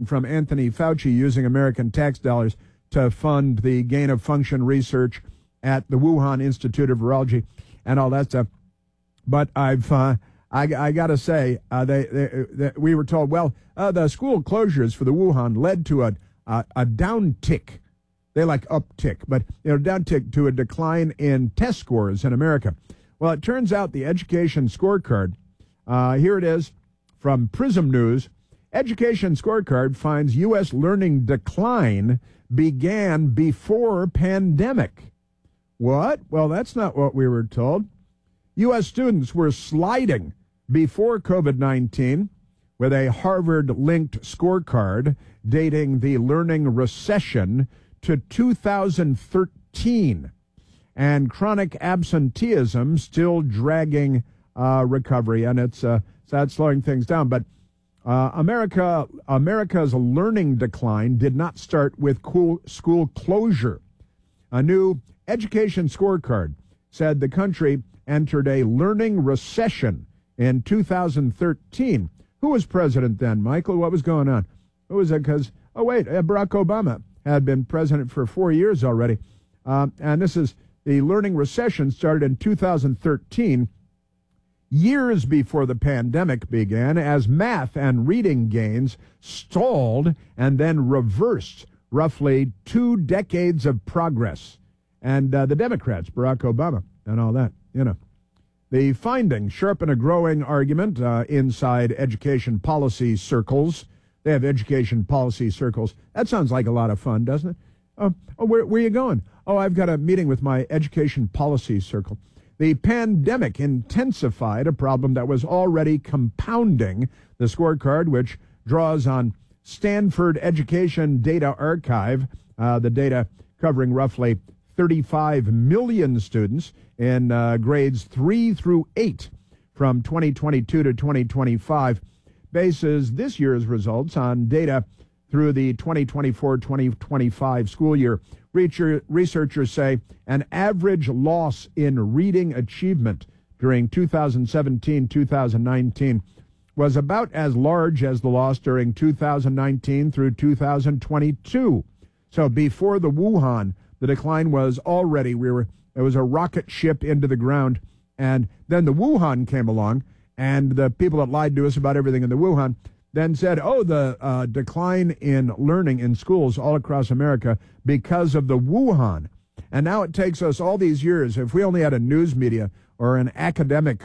from Anthony Fauci using American tax dollars to fund the gain-of-function research at the Wuhan Institute of Virology and all that stuff. But I got to say, we were told, well, the school closures for the Wuhan led to a downtick. They like uptick, but downtick to a decline in test scores in America. Well, it turns out the education scorecard, here it is from Prism News. Education scorecard finds U.S. learning decline began before pandemic. What? Well, that's not what we were told. U.S. students were sliding before COVID-19 with a Harvard-linked scorecard dating the learning recession to 2013, and chronic absenteeism still dragging recovery, and it's slowing things down. But America's learning decline did not start with school closure. A new education scorecard said the country entered a learning recession in 2013. Who was president then, Michael? What was going on? Who was it? Because, Barack Obama had been president for 4 years already. And this is the learning recession started in 2013, years before the pandemic began, as math and reading gains stalled and then reversed roughly 2 decades of progress. And the Democrats, Barack Obama, and all that, The findings sharpen a growing argument inside education policy circles. They have education policy circles. That sounds like a lot of fun, doesn't it? Where are you going? I've got a meeting with my education policy circle. The pandemic intensified a problem that was already compounding. The scorecard, which draws on Stanford Education Data Archive, the data covering roughly 35 million students in grades 3 through 8 from 2022 to 2025, bases this year's results on data through the 2024-2025 school year. Researchers say an average loss in reading achievement during 2017-2019 was about as large as the loss during 2019 through 2022. So before the Wuhan, the decline was already, it was a rocket ship into the ground. And then the Wuhan came along, and the people that lied to us about everything in the Wuhan then said, the decline in learning in schools all across America because of the Wuhan. And now it takes us all these years, if we only had a news media or an academic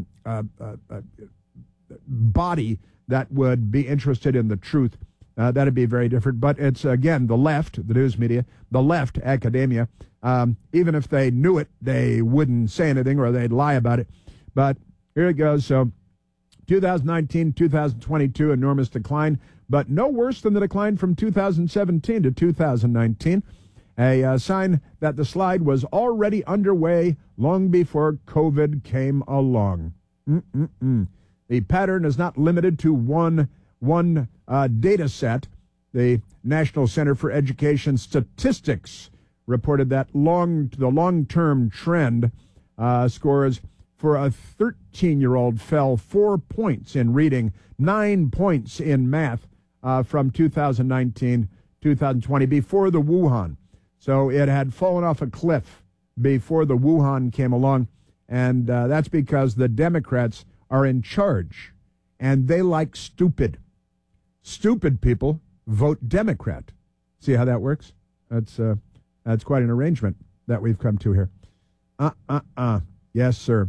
body that would be interested in the truth, that'd be very different. But it's, again, the left, the news media, the left, academia. Even if they knew it, they wouldn't say anything or they'd lie about it. But here it goes. So 2019, 2022, enormous decline, but no worse than the decline from 2017 to 2019. A sign that the slide was already underway long before COVID came along. The pattern is not limited to one data set. The National Center for Education Statistics reported that the long-term trend scores for a 13-year-old fell 4 points in reading, 9 points in math from 2019, 2020, before the Wuhan. So it had fallen off a cliff before the Wuhan came along, and that's because the Democrats are in charge, and they like stupid. Stupid people vote Democrat. See how that works? That's quite an arrangement that we've come to here. Yes, sir.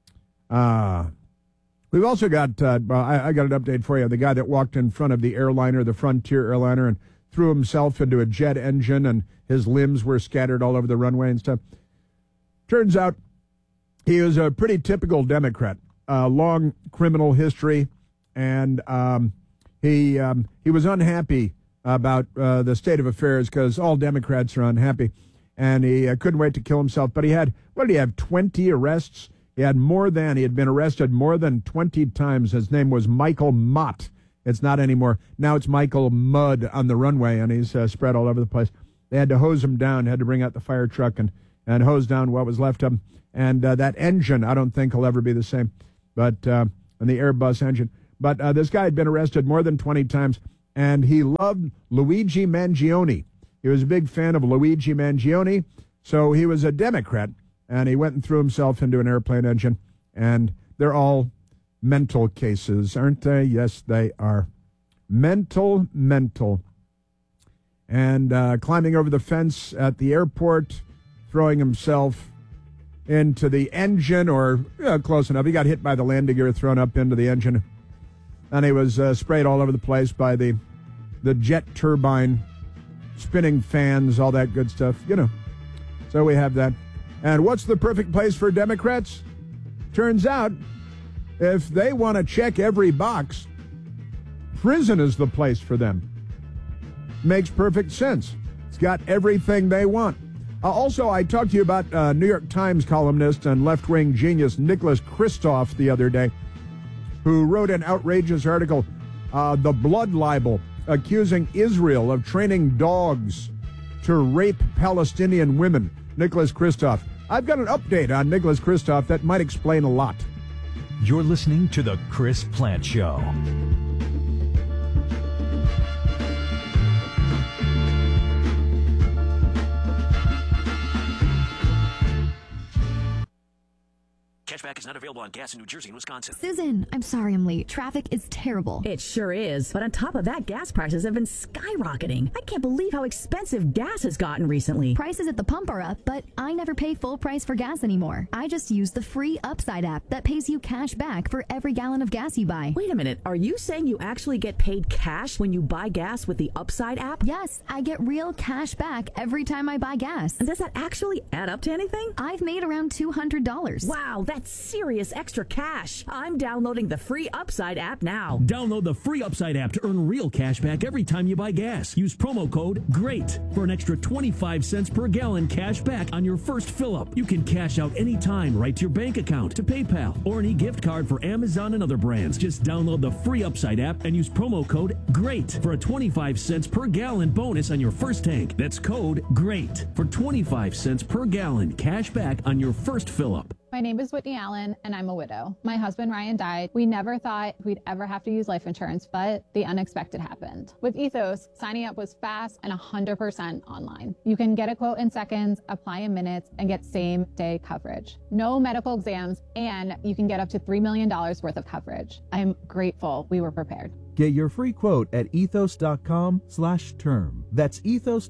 We've also got, I got an update for you. The guy that walked in front of the airliner, the Frontier airliner, and threw himself into a jet engine, and his limbs were scattered all over the runway and stuff. Turns out he was a pretty typical Democrat, long criminal history, and he was unhappy about the state of affairs because all Democrats are unhappy, and he couldn't wait to kill himself. But he had, 20 arrests? He had been arrested more than 20 times. His name was Michael Mott. It's not anymore. Now it's Michael Mudd on the runway, and he's spread all over the place. They had to hose him down, had to bring out the fire truck and hose down what was left of him. And that engine, I don't think will ever be the same, but and the Airbus engine. But this guy had been arrested more than 20 times, and he loved Luigi Mangione. He was a big fan of Luigi Mangione, so he was a Democrat, and he went and threw himself into an airplane engine, and they're all mental cases, aren't they? Yes, they are. Mental. And climbing over the fence at the airport, throwing himself into the engine, or close enough. He got hit by the landing gear, thrown up into the engine, and he was sprayed all over the place by the jet turbine, spinning fans, all that good stuff, So we have that. And what's the perfect place for Democrats? Turns out, if they want to check every box, prison is the place for them. Makes perfect sense. It's got everything they want. Also, I talked to you about New York Times columnist and left-wing genius Nicholas Kristof the other day, who wrote an outrageous article, The Blood Libel, accusing Israel of training dogs to rape Palestinian women. Nicholas Kristof. I've got an update on Nicholas Kristof that might explain a lot. You're listening to The Chris Plante Show. Cashback is not available on gas in New Jersey and Wisconsin. Susan, I'm sorry I'm late. Traffic is terrible. It sure is. But on top of that, gas prices have been skyrocketing. I can't believe how expensive gas has gotten recently. Prices at the pump are up, but I never pay full price for gas anymore. I just use the free Upside app that pays you cash back for every gallon of gas you buy. Wait a minute. Are you saying you actually get paid cash when you buy gas with the Upside app? Yes, I get real cash back every time I buy gas. And does that actually add up to anything? I've made around $200. Wow, that's serious extra cash. I'm downloading the free Upside app now. Download the free Upside app to earn real cash back every time you buy gas. Use promo code GREAT for an extra 25 cents per gallon cash back on your first fill-up. You can cash out anytime right to your bank account, to PayPal, or any gift card for Amazon and other brands. Just download the free Upside app and use promo code GREAT for a 25 cents per gallon bonus on your first tank. That's code GREAT for 25 cents per gallon cash back on your first fill-up. My name is Whitney Allen, and I'm a widow. My husband, Ryan, died. We never thought we'd ever have to use life insurance, but the unexpected happened. With Ethos, signing up was fast and 100% online. You can get a quote in seconds, apply in minutes, and get same-day coverage. No medical exams, and you can get up to $3 million worth of coverage. I'm grateful we were prepared. Get your free quote at ethos.com/term. That's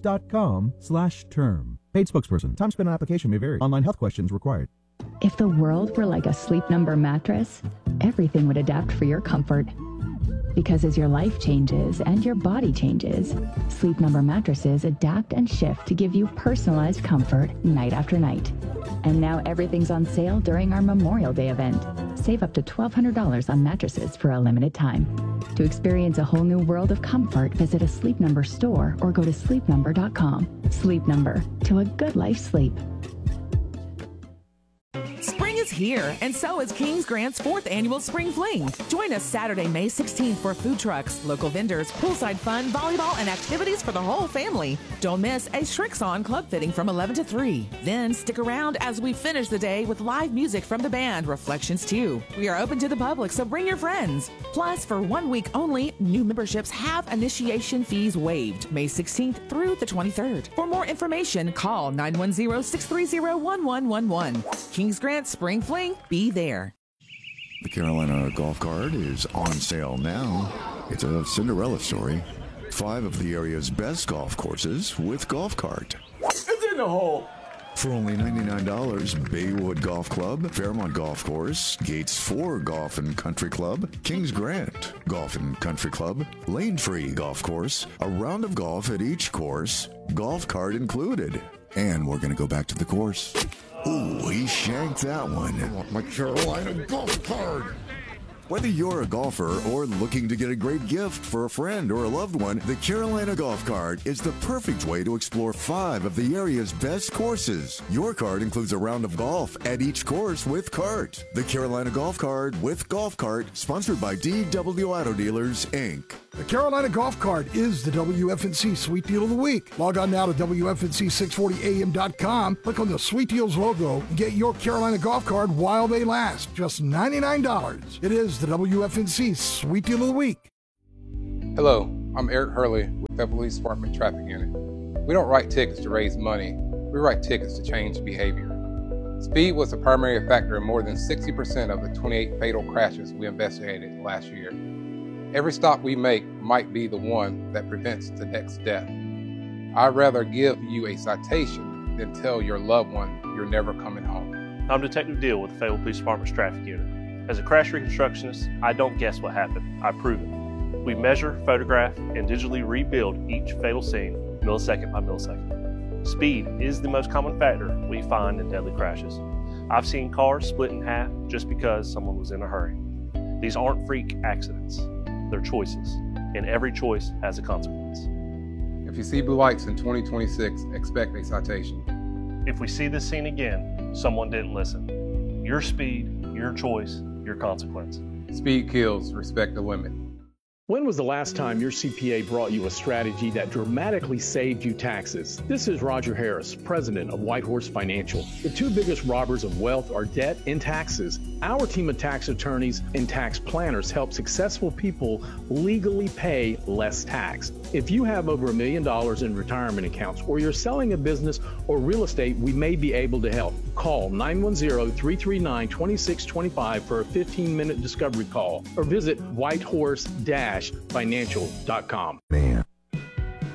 ethos.com/term. Paid spokesperson. Time spent on application may vary. Online health questions required. If the world were like a Sleep Number mattress, everything would adapt for your comfort. Because as your life changes and your body changes, Sleep Number mattresses adapt and shift to give you personalized comfort night after night. And now everything's on sale during our Memorial Day event. Save up to $1,200 on mattresses for a limited time. To experience a whole new world of comfort, visit a Sleep Number store or go to sleepnumber.com. Sleep Number, to a good life sleep. Spring is here, and so is Kings Grant's 4th annual Spring Fling. Join us Saturday, May 16th for food trucks, local vendors, poolside fun, volleyball, and activities for the whole family. Don't miss a Shrix-On club fitting from 11 to 3. Then stick around as we finish the day with live music from the band Reflections 2. We are open to the public, so bring your friends. Plus, for 1 week only, new memberships have initiation fees waived May 16th through the 23rd. For more information, call 910-630-1111. Kings Grant Spring Fling, be there. The Carolina Golf Cart is on sale now. It's a Cinderella story. 5 of the area's best golf courses with Golf Cart. It's in the hole. For only $99, Baywood Golf Club, Fairmont Golf Course, Gates 4 Golf and Country Club, Kings Grant Golf and Country Club, Lane Free Golf Course, a round of golf at each course, Golf Cart included. And we're going to go back to the course. Ooh, he shanked that one. I want my Carolina Golf Cart. Whether you're a golfer or looking to get a great gift for a friend or a loved one, the Carolina Golf Cart is the perfect way to explore 5 of the area's best courses. Your cart includes a round of golf at each course with cart. The Carolina Golf Cart with Golf Cart, sponsored by DW Auto Dealers, Inc. The Carolina Golf Cart is the WFNC Sweet Deal of the Week. Log on now to WFNC640AM.com, click on the Sweet Deals logo, and get your Carolina Golf Cart while they last. Just $99. It is the WFNC Sweet Deal of the Week. Hello, I'm Eric Hurley with the Police Department Traffic Unit. We don't write tickets to raise money. We write tickets to change behavior. Speed was the primary factor in more than 60% of the 28 fatal crashes we investigated last year. Every stop we make might be the one that prevents the next death. I'd rather give you a citation than tell your loved one you're never coming home. I'm Detective Deal with the Fayetteville Police Department's Traffic Unit. As a crash reconstructionist, I don't guess what happened, I prove it. We measure, photograph, and digitally rebuild each fatal scene millisecond by millisecond. Speed is the most common factor we find in deadly crashes. I've seen cars split in half just because someone was in a hurry. These aren't freak accidents, they're choices, and every choice has a consequence. If you see blue lights in 2026, expect a citation. If we see this scene again, someone didn't listen. Your speed, your choice, your consequence. Speed kills, respect the limit. When was the last time your CPA brought you a strategy that dramatically saved you taxes? This is Roger Harris, president of Whitehorse Financial. The two biggest robbers of wealth are debt and taxes. Our team of tax attorneys and tax planners help successful people legally pay less tax. If you have over $1 million in retirement accounts, or you're selling a business or real estate, we may be able to help. Call 910-339-2625 for a 15-minute discovery call, or visit whitehorse-financial.com. Man.